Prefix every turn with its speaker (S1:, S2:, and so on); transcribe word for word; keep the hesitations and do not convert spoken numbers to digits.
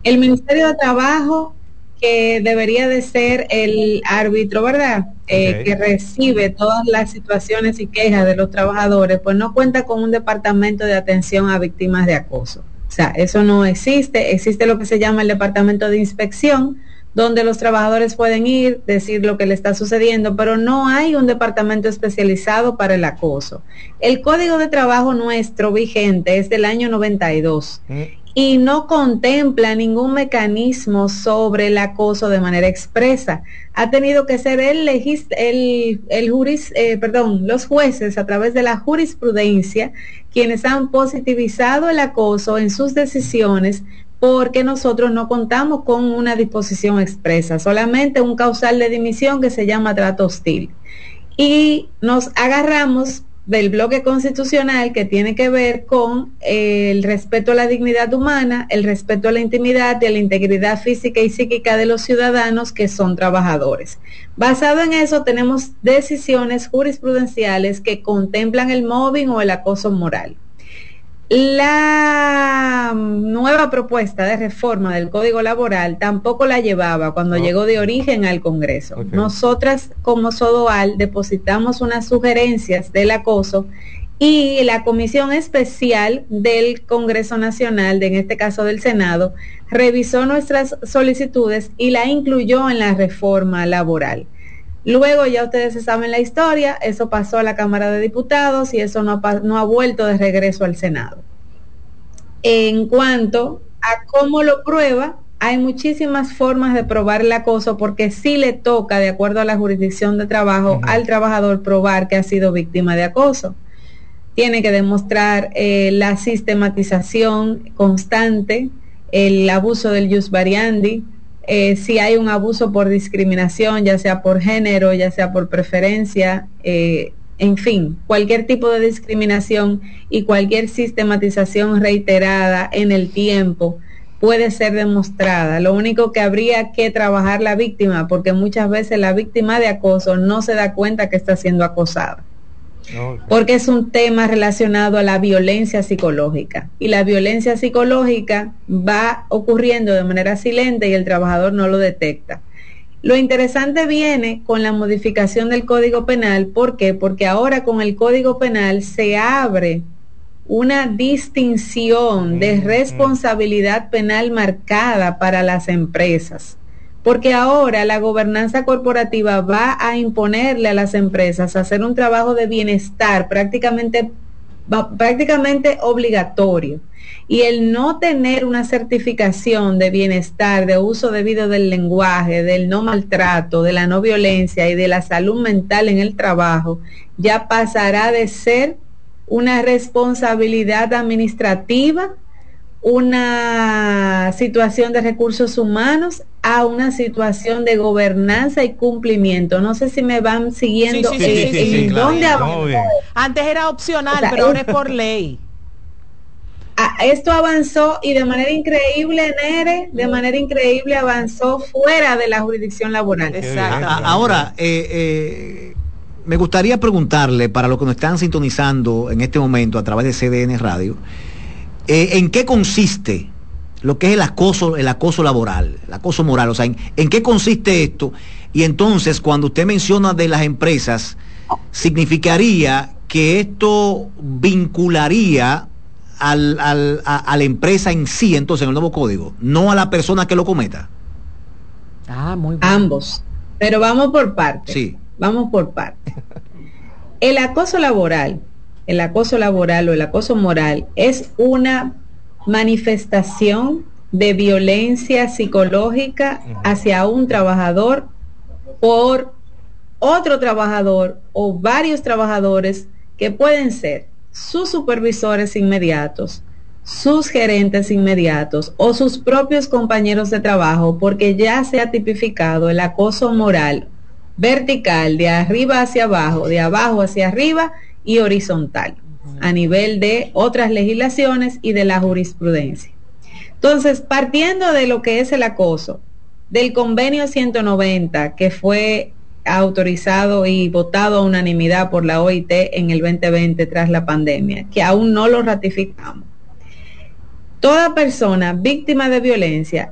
S1: El Ministerio de Trabajo, que debería de ser el árbitro, ¿verdad? Eh,
S2: Okay.
S1: que recibe todas las situaciones y quejas de los trabajadores, pues no cuenta con un departamento de atención a víctimas de acoso. O sea, eso no existe. Existe lo que se llama el departamento de inspección, donde los trabajadores pueden ir, decir lo que le está sucediendo, pero no hay un departamento especializado para el acoso. El Código de Trabajo nuestro vigente es del año noventa y dos. Mm. Y no contempla ningún mecanismo sobre el acoso de manera expresa. Ha tenido que ser el, legis, el, el juris, eh, perdón, los jueces a través de la jurisprudencia quienes han positivizado el acoso en sus decisiones, porque nosotros no contamos con una disposición expresa, solamente un causal de dimisión que se llama trato hostil. Y nos agarramos del bloque constitucional que tiene que ver con eh, el respeto a la dignidad humana, el respeto a la intimidad y a la integridad física y psíquica de los ciudadanos que son trabajadores. Basado en eso tenemos decisiones jurisprudenciales que contemplan el mobbing o el acoso moral. La nueva propuesta de reforma del Código Laboral tampoco la llevaba cuando oh. llegó de origen al Congreso. Okay. Nosotras como SODOAL depositamos unas sugerencias del acoso y la Comisión Especial del Congreso Nacional, de, en este caso del Senado, revisó nuestras solicitudes y la incluyó en la reforma laboral. Luego ya ustedes saben la historia, eso pasó a la Cámara de Diputados y eso no ha, no ha vuelto de regreso al Senado. En cuanto a cómo lo prueba, hay muchísimas formas de probar el acoso porque sí le toca, de acuerdo a la jurisdicción de trabajo, uh-huh. al trabajador probar que ha sido víctima de acoso. Tiene que demostrar eh, la sistematización constante, el abuso del ius variandi, Eh, si hay un abuso por discriminación, ya sea por género, ya sea por preferencia, eh, en fin, cualquier tipo de discriminación y cualquier sistematización reiterada en el tiempo puede ser demostrada. Lo único que habría que trabajar la víctima, porque muchas veces la víctima de acoso no se da cuenta que está siendo acosada. Okay. Porque es un tema relacionado a la violencia psicológica y la violencia psicológica va ocurriendo de manera silente y el trabajador no lo detecta. Lo interesante viene con la modificación del Código Penal. ¿Por qué? Porque ahora con el Código Penal se abre una distinción de responsabilidad penal marcada para las empresas. Porque ahora la gobernanza corporativa va a imponerle a las empresas a hacer un trabajo de bienestar prácticamente, prácticamente obligatorio. Y el no tener una certificación de bienestar, de uso debido del lenguaje, del no maltrato, de la no violencia y de la salud mental en el trabajo, ya pasará de ser una responsabilidad administrativa, una situación de recursos humanos, a una situación de gobernanza y cumplimiento. No sé si me van siguiendo.
S3: Sí, sí, sí,
S1: eh,
S3: sí, sí,
S1: en
S3: sí,
S1: dónde
S3: claro. Antes era opcional, o sea, pero ahora es por ley.
S1: Esto avanzó y de manera increíble, Nere, de manera increíble avanzó fuera de la jurisdicción laboral.
S4: Exacto. Ahora, eh, eh, me gustaría preguntarle, para los que nos están sintonizando en este momento a través de C D N Radio, eh, ¿en qué consiste lo que es el acoso, el acoso laboral, el acoso moral? O sea, ¿en, en qué consiste esto? Y entonces, cuando usted menciona de las empresas, ¿significaría que esto vincularía al, al, a, a la empresa en sí, entonces, en el nuevo código, no a la persona que lo cometa?
S1: Ah, muy bien. Ambos. Pero vamos por partes.
S4: Sí.
S1: Vamos por partes. El acoso laboral, el acoso laboral o el acoso moral es una manifestación de violencia psicológica hacia un trabajador por otro trabajador o varios trabajadores que pueden ser sus supervisores inmediatos, sus gerentes inmediatos o sus propios compañeros de trabajo, porque ya se ha tipificado el acoso moral vertical, de arriba hacia abajo, de abajo hacia arriba y horizontal, a nivel de otras legislaciones y de la jurisprudencia. Entonces, partiendo de lo que es el acoso, del convenio ciento noventa, que fue autorizado y votado a unanimidad por la O I T en el veinte veinte tras la pandemia, que aún no lo ratificamos. Toda persona víctima de violencia